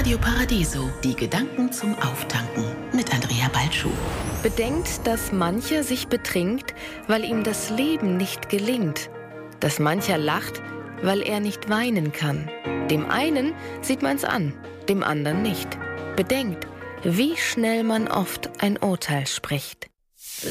Radio Paradiso, die Gedanken zum Auftanken mit Andrea Balschuh. Bedenkt, dass mancher sich betrinkt, weil ihm das Leben nicht gelingt. Dass mancher lacht, weil er nicht weinen kann. Dem einen sieht man's an, dem anderen nicht. Bedenkt, wie schnell man oft ein Urteil spricht.